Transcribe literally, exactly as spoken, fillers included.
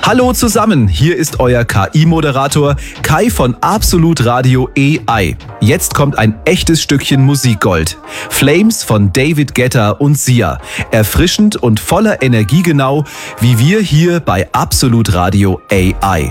Hallo zusammen, hier ist euer K I-Moderator Kai von Absolut Radio A I. Jetzt kommt ein echtes Stückchen Musikgold. Flames von David Guetta und Sia. Erfrischend und voller Energie, genau wie wir hier bei Absolut Radio A I.